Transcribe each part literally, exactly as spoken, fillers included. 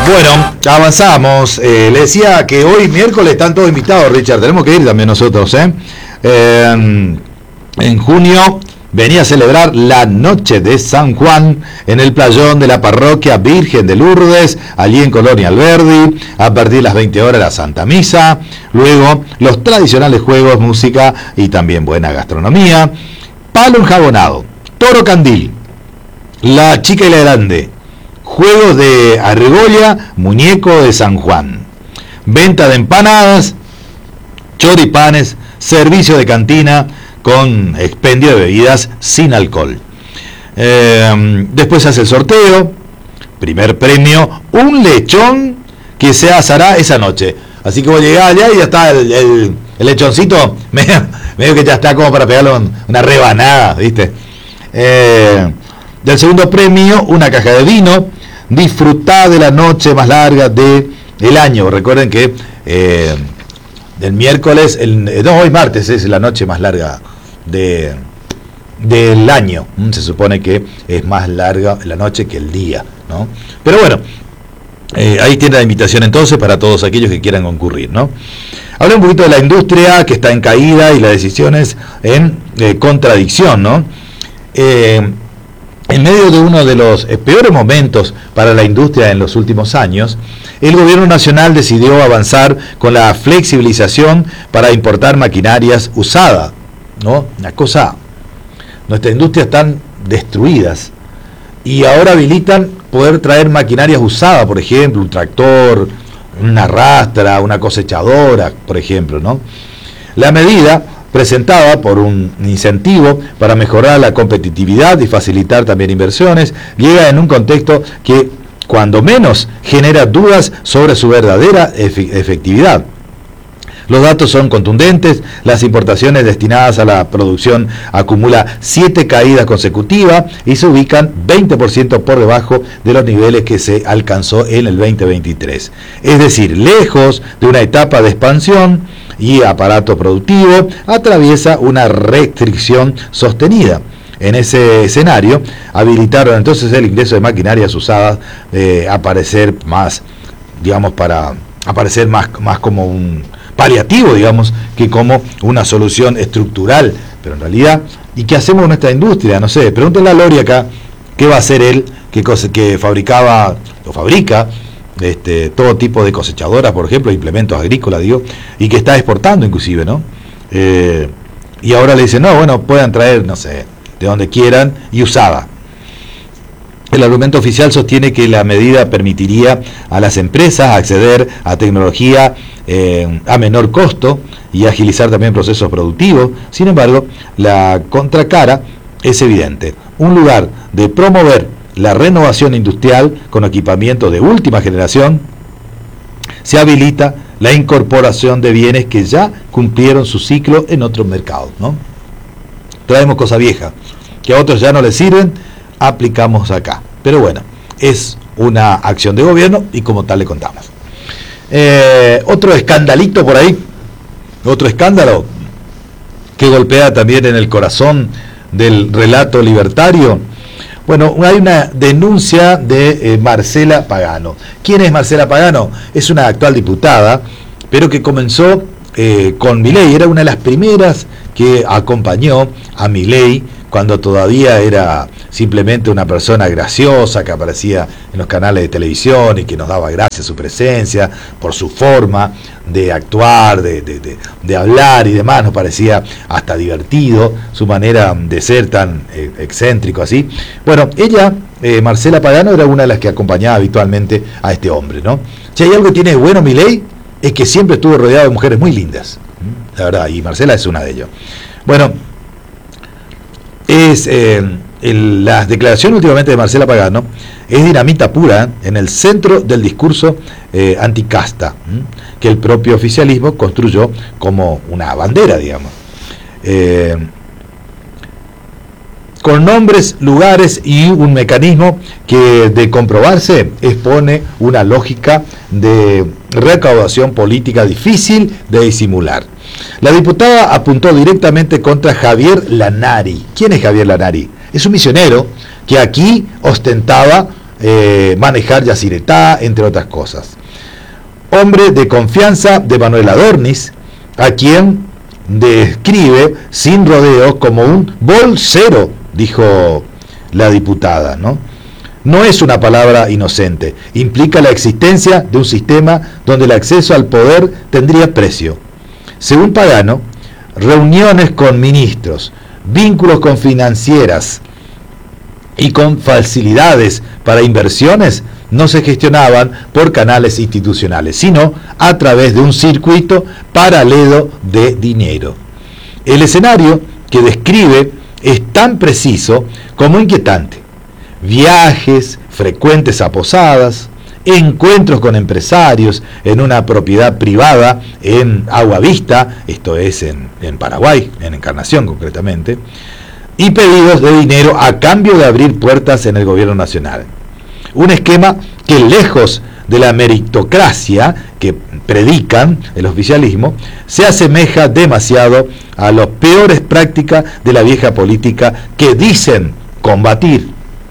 Bueno, avanzamos. Eh, le decía que hoy miércoles están todos invitados, Richard. Tenemos que ir también nosotros, ¿eh? Eh, en junio venía a celebrar la noche de San Juan en el playón de la parroquia Virgen de Lourdes, allí en Colonia Alberdi, a partir de las veinte horas la Santa Misa, luego los tradicionales juegos, música y también buena gastronomía, palo enjabonado, toro candil, la chica y la grande, juegos de argolla, muñeco de San Juan, venta de empanadas, choripanes, servicio de cantina con expendio de bebidas sin alcohol. Eh, después se hace el sorteo, primer premio, un lechón que se asará esa noche. Así que vos llegás allá y ya está el, el, el lechoncito, medio, medio que ya está como para pegarle un, una rebanada, ¿viste? Eh, del segundo premio, una caja de vino. Disfrutá de la noche más larga del año. Recuerden que eh, el miércoles, el, no, hoy martes es la noche más larga de del año. Se supone que es más larga la noche que el día, ¿no? Pero bueno, eh, ahí tiene la invitación entonces para todos aquellos que quieran concurrir, ¿no? Habla un poquito de la industria que está en caída y las decisiones en eh, contradicción, ¿no? Eh, En medio de uno de los peores momentos para la industria en los últimos años, el gobierno nacional decidió avanzar con la flexibilización para importar maquinarias usadas, ¿no? Una cosa, nuestras industrias están destruidas y ahora habilitan poder traer maquinarias usadas, por ejemplo, un tractor, una rastra, una cosechadora, por ejemplo, ¿no? La medida presentada por un incentivo para mejorar la competitividad y facilitar también inversiones, llega en un contexto que, cuando menos, genera dudas sobre su verdadera efectividad. Los datos son contundentes, las importaciones destinadas a la producción acumulan siete caídas consecutivas y se ubican veinte por ciento por debajo de los niveles que se alcanzó en el veinte veintitrés. Es decir, lejos de una etapa de expansión y aparato productivo, atraviesa una restricción sostenida. En ese escenario, habilitaron entonces el ingreso de maquinarias usadas eh, a aparecer más, digamos, para aparecer más, más como un paliativo, digamos, que como una solución estructural. Pero en realidad, ¿y qué hacemos en nuestra industria? No sé, pregúntenle a Lori acá, ¿qué va a hacer él, que, cosa, que fabricaba, o fabrica, Este, todo tipo de cosechadoras, por ejemplo, implementos agrícolas, digo, y que está exportando inclusive, ¿no? Eh, y ahora le dicen, no, bueno, puedan traer, no sé, de donde quieran, y usada. El argumento oficial sostiene que la medida permitiría a las empresas acceder a tecnología eh, a menor costo y agilizar también procesos productivos. Sin embargo, la contracara es evidente. Un lugar de promover la renovación industrial con equipamiento de última generación, se habilita la incorporación de bienes que ya cumplieron su ciclo en otros mercados, ¿no? Traemos cosas viejas que a otros ya no les sirven, aplicamos acá. Pero bueno, es una acción de gobierno y como tal le contamos. Eh, otro escandalito por ahí, otro escándalo que golpea también en el corazón del relato libertario. Bueno, hay una denuncia de eh, Marcela Pagano. ¿Quién es Marcela Pagano? Es una actual diputada, pero que comenzó eh, con Milei. Era una de las primeras que acompañó a Milei cuando todavía era simplemente una persona graciosa que aparecía en los canales de televisión y que nos daba gracia su presencia, por su forma de actuar, de, de, de, de hablar y demás. Nos parecía hasta divertido su manera de ser tan eh, excéntrico así. Bueno, ella, eh, Marcela Pagano, era una de las que acompañaba habitualmente a este hombre, ¿no? Si hay algo que tiene de bueno Milei, es que siempre estuvo rodeado de mujeres muy lindas, la verdad, y Marcela es una de ellas. Bueno, es eh, el, las declaraciones últimamente de Marcela Pagano es dinamita pura en el centro del discurso eh, anticasta, ¿m? que el propio oficialismo construyó como una bandera, digamos. Eh, con nombres, lugares y un mecanismo que, de comprobarse, expone una lógica de recaudación política difícil de disimular. La diputada apuntó directamente contra Javier Lanari. ¿Quién es Javier Lanari? Es un misionero que aquí ostentaba eh, manejar Yacyretá, entre otras cosas. Hombre de confianza de Manuel Adornis, a quien describe sin rodeos como un bolsero, dijo la diputada, ¿no? No es una palabra inocente, implica la existencia de un sistema donde el acceso al poder tendría precio. Según Pagano, reuniones con ministros, vínculos con financieras y con facilidades para inversiones no se gestionaban por canales institucionales, sino a través de un circuito paralelo de dinero. El escenario que describe es tan preciso como inquietante. Viajes frecuentes a posadas, encuentros con empresarios en una propiedad privada en Agua Vista, esto es en, en Paraguay, en Encarnación concretamente, y pedidos de dinero a cambio de abrir puertas en el gobierno nacional. Un esquema que, lejos de la meritocracia que predican el oficialismo, se asemeja demasiado a las peores prácticas de la vieja política que dicen combatir.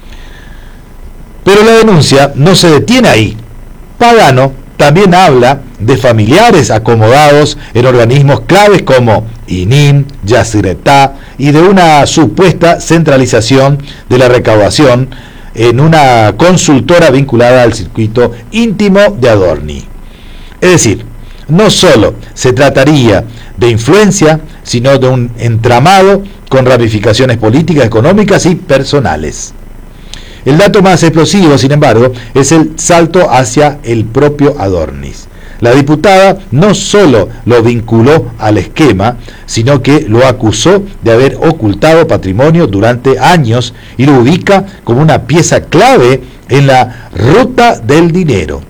Pero la denuncia no se detiene ahí. Pagano también habla de familiares acomodados en organismos claves como I N I M, Yacyretá, y de una supuesta centralización de la recaudación en una consultora vinculada al circuito íntimo de Adorni. Es decir, no solo se trataría de influencia, sino de un entramado con ramificaciones políticas, económicas y personales. El dato más explosivo, sin embargo, es el salto hacia el propio Adornis. La diputada no solo lo vinculó al esquema, sino que lo acusó de haber ocultado patrimonio durante años y lo ubica como una pieza clave en la ruta del dinero.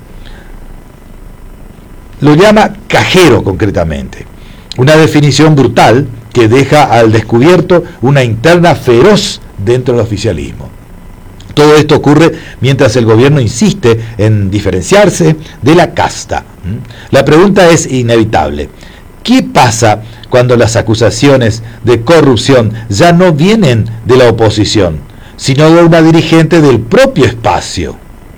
Lo llama cajero concretamente, una definición brutal que deja al descubierto una interna feroz dentro del oficialismo. Todo esto ocurre mientras el gobierno insiste en diferenciarse de la casta. La pregunta es inevitable. ¿Qué pasa cuando las acusaciones de corrupción ya no vienen de la oposición, sino de una dirigente del propio espacio?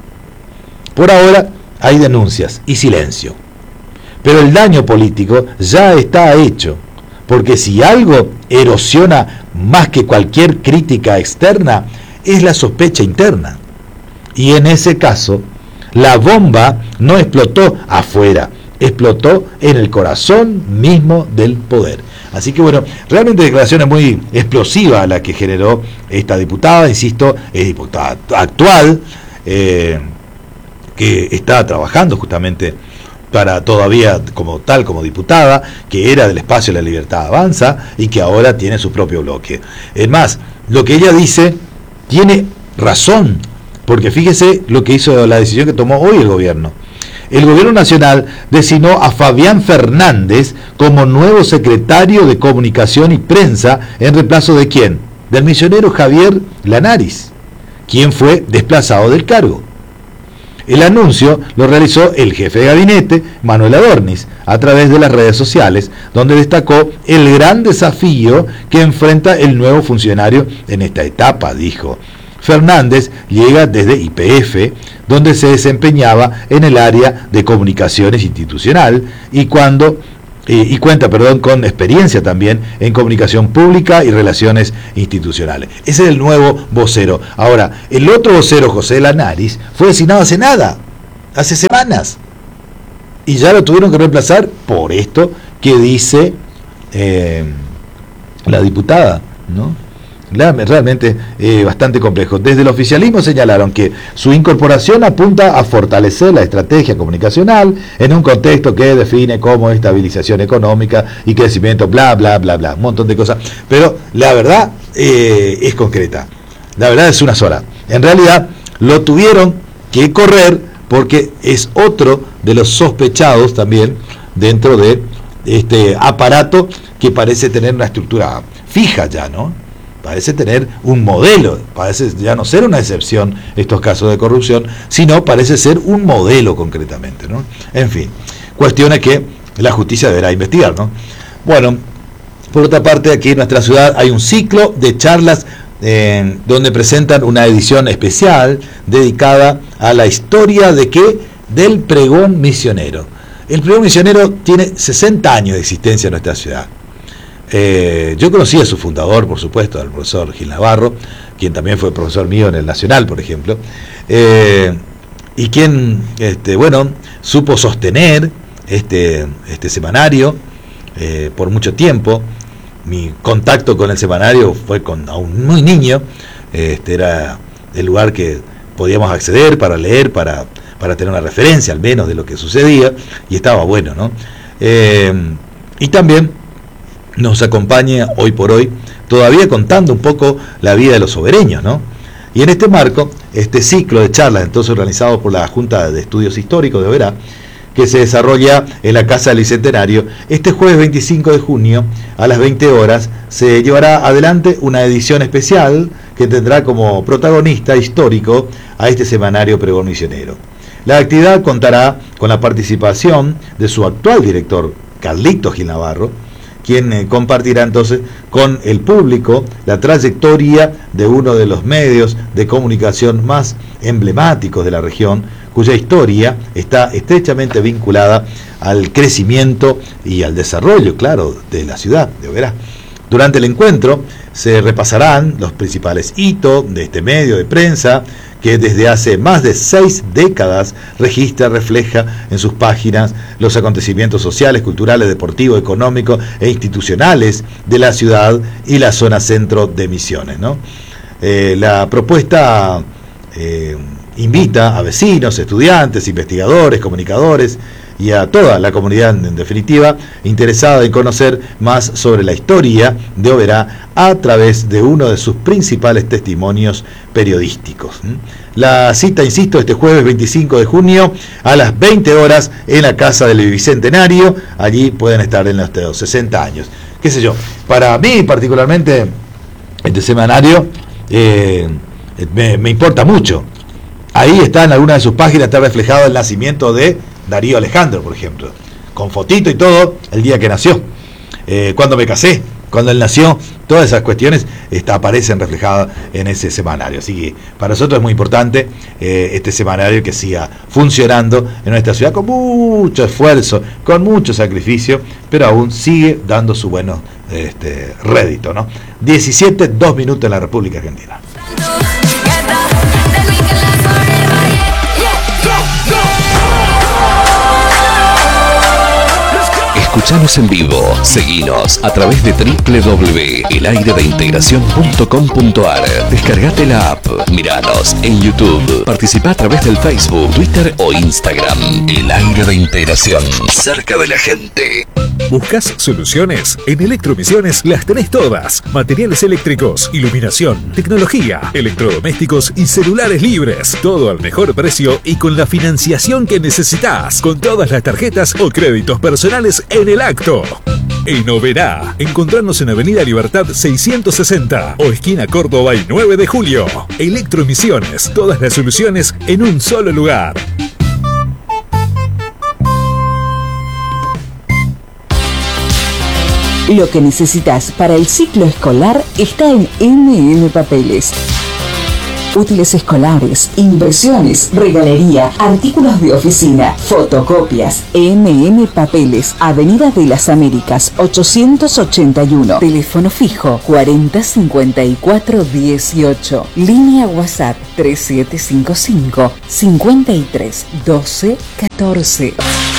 Por ahora hay denuncias y silencio. Pero el daño político ya está hecho, porque si algo erosiona más que cualquier crítica externa, es la sospecha interna. Y en ese caso, la bomba no explotó afuera, explotó en el corazón mismo del poder. Así que bueno, realmente declaraciones muy explosivas la que generó esta diputada, insisto, es diputada actual, eh, que está trabajando justamente para todavía como tal, como diputada, que era del Espacio de la Libertad Avanza y que ahora tiene su propio bloque. Es más, lo que ella dice tiene razón, porque fíjese lo que hizo, la decisión que tomó hoy el gobierno. El gobierno nacional designó a Fabián Fernández como nuevo secretario de Comunicación y Prensa en reemplazo de ¿quién? Del misionero Javier Lanaris, quien fue desplazado del cargo. El anuncio lo realizó el jefe de gabinete, Manuel Adornis, a través de las redes sociales, donde destacó el gran desafío que enfrenta el nuevo funcionario en esta etapa, dijo. Fernández llega desde Y P F, donde se desempeñaba en el área de comunicaciones institucional y cuando eh, y cuenta, perdón, con experiencia también en comunicación pública y relaciones institucionales. Ese es el nuevo vocero. Ahora, el otro vocero, José Lanaris, fue designado hace nada, hace semanas, y ya lo tuvieron que reemplazar por esto que dice eh, la diputada, ¿no? Realmente eh, bastante complejo. Desde el oficialismo señalaron que su incorporación apunta a fortalecer la estrategia comunicacional en un contexto que define como estabilización económica y crecimiento, bla, bla, bla, bla, un montón de cosas. Pero la verdad eh, es concreta. La verdad es una sola. En realidad lo tuvieron que correr porque es otro de los sospechados también dentro de este aparato que parece tener una estructura fija ya, ¿no? Parece tener un modelo, parece ya no ser una excepción estos casos de corrupción, sino parece ser un modelo concretamente, ¿no? En fin, cuestiones que la justicia deberá investigar, ¿no? Bueno, por otra parte, aquí en nuestra ciudad hay un ciclo de charlas eh, donde presentan una edición especial dedicada a la historia de qué, del pregón misionero. El pregón misionero tiene sesenta años de existencia en nuestra ciudad. Eh, yo conocí a su fundador, por supuesto, al profesor Gil Navarro, quien también fue profesor mío en el Nacional, por ejemplo, eh, y quien, este, bueno, supo sostener este, este semanario eh, por mucho tiempo. Mi contacto con el semanario fue con aún muy niño, este era el lugar que podíamos acceder para leer, para, para tener una referencia al menos de lo que sucedía, y estaba bueno, ¿no? Eh, y también nos acompaña hoy por hoy, todavía contando un poco la vida de los sobereños, ¿no? Y en este marco, este ciclo de charlas, entonces organizado por la Junta de Estudios Históricos de Oberá, que se desarrolla en la Casa del Bicentenario, este jueves veinticinco de junio a las veinte horas se llevará adelante una edición especial que tendrá como protagonista histórico a este semanario pregón misionero. La actividad contará con la participación de su actual director, Carlito Gil Navarro, quien eh, compartirá entonces con el público la trayectoria de uno de los medios de comunicación más emblemáticos de la región, cuya historia está estrechamente vinculada al crecimiento y al desarrollo, claro, de la ciudad de Oberá. Durante el encuentro se repasarán los principales hitos de este medio de prensa, que desde hace más de seis décadas registra, refleja en sus páginas los acontecimientos sociales, culturales, deportivos, económicos e institucionales de la ciudad y la zona centro de Misiones, ¿no? Eh, la propuesta eh, invita a vecinos, estudiantes, investigadores, comunicadores y a toda la comunidad, en definitiva, interesada en conocer más sobre la historia de Oberá a través de uno de sus principales testimonios periodísticos. La cita, insisto, este jueves veinticinco de junio a las veinte horas en la Casa del Bicentenario. Allí pueden estar en los sesenta años. Qué sé yo, para mí particularmente este semanario eh, me, me importa mucho. Ahí está, en alguna de sus páginas está reflejado el nacimiento de Darío Alejandro, por ejemplo, con fotito y todo, el día que nació, eh, cuando me casé, cuando él nació, todas esas cuestiones está, aparecen reflejadas en ese semanario. Así que para nosotros es muy importante eh, este semanario que siga funcionando en nuestra ciudad con mucho esfuerzo, con mucho sacrificio, pero aún sigue dando su bueno este, rédito, ¿no? diecisiete, dos minutos en la República Argentina. Escuchanos en vivo, seguinos a través de doble u doble u doble u punto el aire de integración punto com punto a r. Descargate la app, miranos en YouTube, participa a través del Facebook, Twitter o Instagram. El Aire de Integración, cerca de la gente. ¿Buscas soluciones? En Electromisiones las tenés todas. Materiales eléctricos, iluminación, tecnología, electrodomésticos y celulares libres. Todo al mejor precio y con la financiación que necesitas. Con todas las tarjetas o créditos personales en el acto. En Oberá, encontrarnos en Avenida Libertad seiscientos sesenta o esquina Córdoba y nueve de julio. Electromisiones, todas las soluciones en un solo lugar. Lo que necesitas para el ciclo escolar está en eme eme Papeles. Útiles escolares, impresiones, regalería, artículos de oficina, fotocopias. eme eme Papeles, Avenida de las Américas, ochocientos ochenta y uno. Teléfono fijo cuarenta cincuenta y cuatro dieciocho. Línea WhatsApp tres siete cinco cinco, cincuenta y tres doce catorce.